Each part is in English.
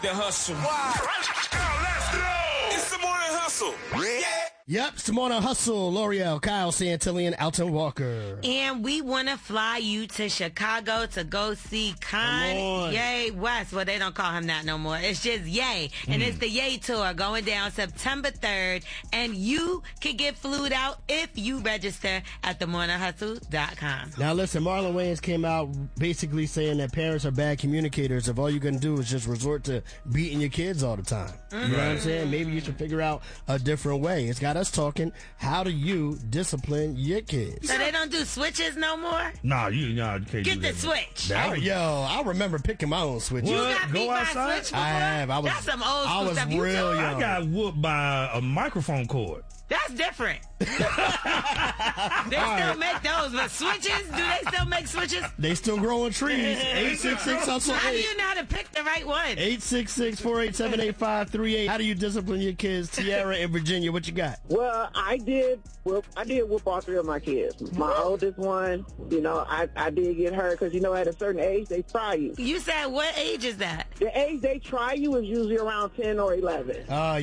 The hustle. Wow. Let's go. It's the morning hustle. Yeah. Yep, it's the morning hustle. L'Oreal, Kyle Santillan, Alton Walker. And we want to fly you to Chicago to go see Kanye West. Well, they don't call him that no more. It's just Ye. And it's the Ye Tour going down September 3rd. And you can get flued out if you register at themorninghustle.com. Now, listen, Marlon Wayans came out basically saying that parents are bad communicators if all you're going to do is just resort to beating your kids all the time. You know what I'm saying? Maybe you should figure out a different way. It's got us talking, how do you discipline your kids? So they don't do switches no more? Nah, you can't Get do the that. switch. I remember picking my own switches. You got beat Go by outside? a switch before? I have. That's some old school stuff. You real too? young. I got whooped by a microphone cord. That's different. They still make those, but switches? Do they still make switches? They still growing trees. 866-HUSTLE-8. How do you know how to pick the right one? 866-487-8538. How do you discipline your kids? Tiara in Virginia, what you got? Well, I did whoop all three of my kids. My oldest one, I did get hurt because, at a certain age, they try you. You said what age is that? The age they try you is usually around 10 or 11. Oh,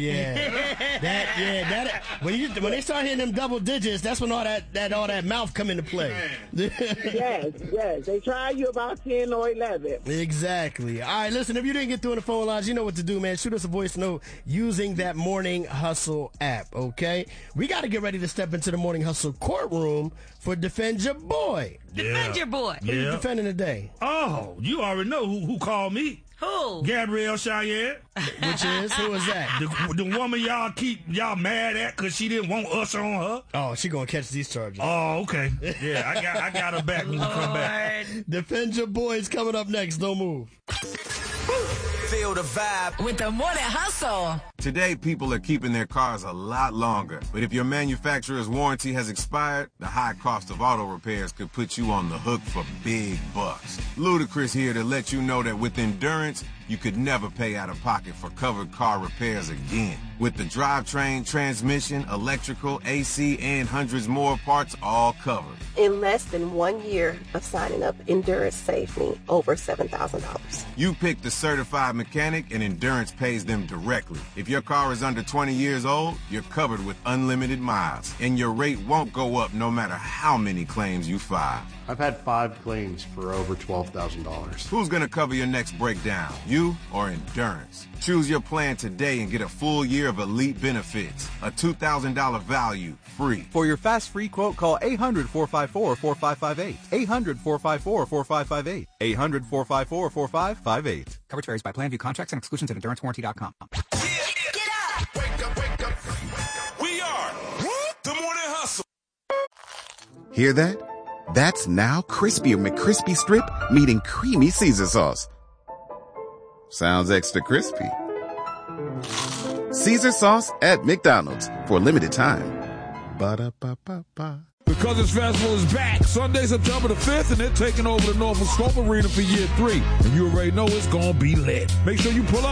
yeah. When they start hitting them double digits, that's when all that mouth come into play. Yes. They try you about 10 or 11. Exactly. All right, listen, if you didn't get through on the phone lines, you know what to do, man. Shoot us a voice note using that Morning Hustle app, okay? We got to get ready to step into the Morning Hustle courtroom for Defend Your Boy. Defend your boy. Who you defending today? Oh, you already know who called me. Who? Gabrielle Cheyenne. Who is that? The woman y'all mad at because she didn't want Usher on her. Oh, she gonna catch these charges. Oh, okay. Yeah, I got her back when we come back. Defend Your Boys coming up next. Don't move. Feel the vibe with the Morning Hustle. Today, people are keeping their cars a lot longer. But if your manufacturer's warranty has expired, the high cost of auto repairs could put you on the hook for big bucks. Ludacris here to let you know that with Endurance, you could never pay out of pocket for covered car repairs again. With the drivetrain, transmission, electrical, AC, and hundreds more parts all covered. In less than 1 year of signing up, Endurance saved me over $7,000. You pick the certified mechanic and Endurance pays them directly. If your car is under 20 years old, you're covered with unlimited miles, and your rate won't go up no matter how many claims you file. I've had 5 claims for over $12,000. Who's going to cover your next breakdown, you or Endurance? Choose your plan today and get a full year of elite benefits. A $2,000 value, free. For your fast free quote, call 800-454-4558. 800-454-4558. 800-454-4558. Coverage varies by plan. View contracts and exclusions at EnduranceWarranty.com. Get up! Wake up! We are the Morning Hustle. Hear that? That's now Crispy McCrispy Strip meeting Creamy Caesar Sauce. Sounds extra crispy. Caesar Sauce at McDonald's for a limited time. Ba-da-ba-ba-ba. The Cousins Festival is back Sunday, September the 5th, and they're taking over the Norfolk Scope Arena for year 3. And you already know it's going to be lit. Make sure you pull up.